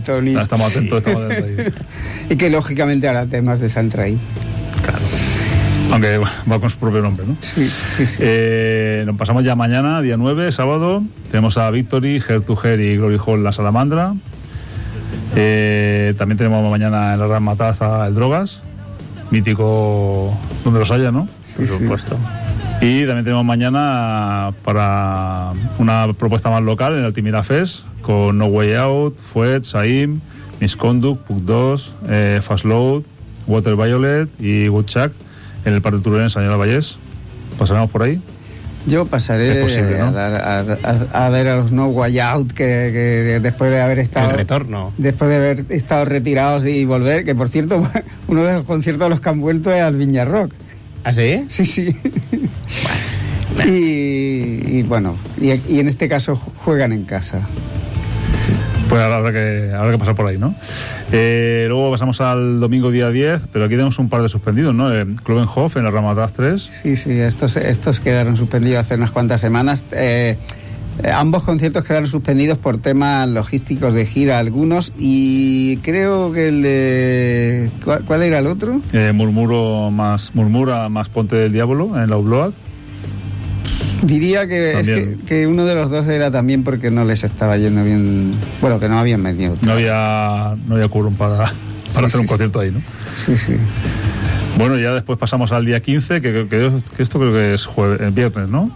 Tony. Estamos atentos ahí. Y que lógicamente hará temas de San Trai. Claro. Aunque va con su propio nombre, ¿no? Sí. Nos pasamos ya mañana, día 9, sábado. Tenemos a Victory, Hair to Hair y Glory Hall La Salamandra. También tenemos mañana en la Gran Matanza el Drogas, mítico donde los haya, ¿no? Por supuesto. Y también tenemos mañana para una propuesta más local en el Altimira Fest con No Way Out, Fuet, Saim, Misconduct, Puck 2, Fast Load, Water Violet y Good Chuck en el Parque Turén en Sant Joan del Vallès. ¿Pasaremos por ahí? Yo pasaré posible, ¿no? a ver a los No Way Out que después de haber estado... El retorno. Después de haber estado retirados y volver, que por cierto, uno de los conciertos a los que han vuelto es al Viña Rock. ¿Ah, sí? Sí. Y en este caso juegan en casa. Pues habrá que pasar por ahí, ¿no? Luego pasamos al domingo día 10, pero aquí tenemos un par de suspendidos, ¿no? Klovenhof en la Ramataz 3. Sí, estos quedaron suspendidos hace unas cuantas semanas. Ambos conciertos quedaron suspendidos por temas logísticos de gira algunos, y creo que el de... ¿Cuál era el otro? Murmura más Ponte del Diablo en la Upload. Diría que uno de los dos era también porque no les estaba yendo bien, bueno, que no habían venido. No había quórum para hacer un concierto ahí, ¿no? Sí. Bueno, ya después pasamos al día 15, que esto creo que es viernes, ¿no?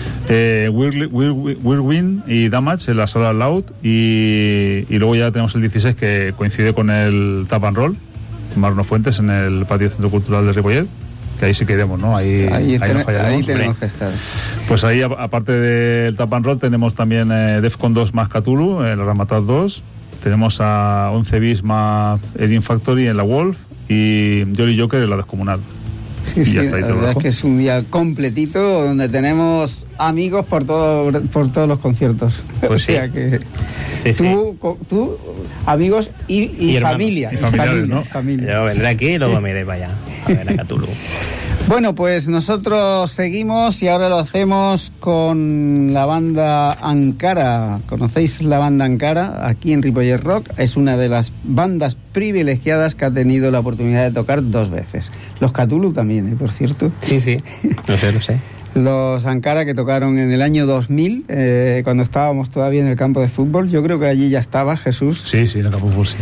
Whirlwind y Damage en la Sala Loud, y luego ya tenemos el 16 que coincide con el Tap and Roll Marno Fuentes en el Patio Centro Cultural de Ripollet, que ahí sí que iremos, ¿no? Ahí no fallaremos. Ahí tenemos que estar. Pues ahí, aparte del Tap and Roll, tenemos también Defcon 2 más Cthulhu en la Ramataz 2, tenemos a 11 Bis más Erin Factory en la Wolf y Jolly Joker en la Descomunal. Sí, ya está, la verdad es que es un día completito donde tenemos amigos por todos los conciertos. Pues o sea que tú amigos y familia. Y familiares, ¿no? Familia. Yo vendré aquí y luego me iré para allá a ver a Cthulhu. Bueno, pues nosotros seguimos y ahora lo hacemos con la banda Ankara. ¿Conocéis la banda Ankara? Aquí en Ripollet Rock es una de las bandas privilegiadas que ha tenido la oportunidad de tocar 2 veces. Los Cthulhu también, por cierto. Sí. Lo sé. Los Ankara que tocaron en el año 2000, cuando estábamos todavía en el campo de fútbol. Yo creo que allí ya estaba Jesús. Sí, en el campo de fútbol, sí.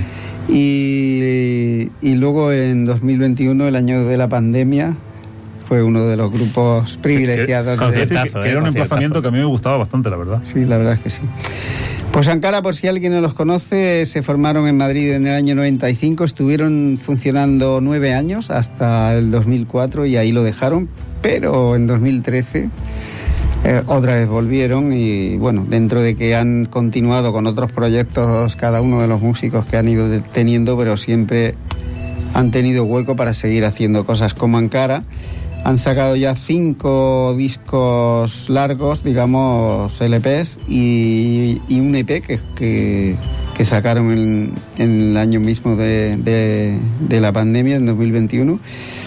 Y luego en 2021, el año de la pandemia, fue uno de los grupos privilegiados. Que era un emplazamiento que a mí me gustaba bastante, la verdad. Sí, la verdad es que sí. Pues Ankara, por si alguien no los conoce, se formaron en Madrid en el año 95, estuvieron funcionando 9 años hasta el 2004 y ahí lo dejaron, pero en 2013 otra vez volvieron y bueno, dentro de que han continuado con otros proyectos cada uno de los músicos que han ido teniendo, pero siempre han tenido hueco para seguir haciendo cosas como Ankara. Han sacado ya 5 discos largos, digamos, LPs, y un EP que sacaron en el año mismo de la pandemia, en 2021.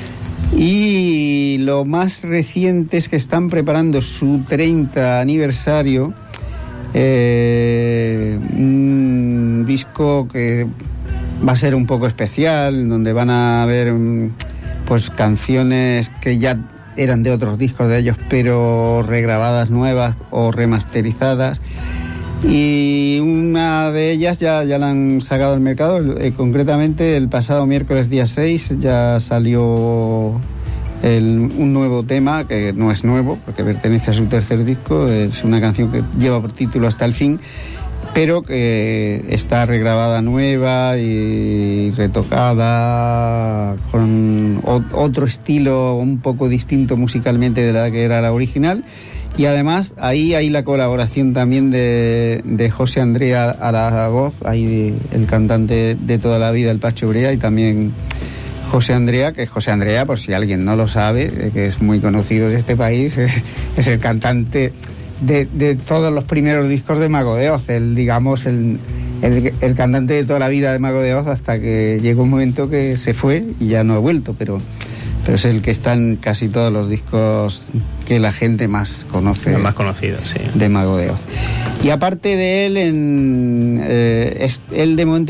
Y lo más reciente es que están preparando su 30 aniversario, un disco que va a ser un poco especial, donde van a haber pues canciones que ya eran de otros discos de ellos, pero regrabadas nuevas o remasterizadas. Y una de ellas ya la han sacado al mercado, concretamente el pasado miércoles día 6 ya salió un nuevo tema, que no es nuevo, porque pertenece a su tercer disco, es una canción que lleva por título Hasta el fin, pero que está regrabada nueva y retocada con otro estilo un poco distinto musicalmente de la que era la original. Y además ahí hay la colaboración también de José Andrea a la voz, ahí el cantante de toda la vida, el Pacho Brea, y también José Andrea, que es José Andrea, por si alguien no lo sabe, que es muy conocido en este país, es el cantante de todos los primeros discos de Mago de Oz, el cantante de toda la vida de Mago de Oz, hasta que llegó un momento que se fue y ya no ha vuelto, pero es el que está en casi todos los discos que la gente más conoce. Los más conocidos, sí. De Mago de Oz. Y aparte de él, él de momento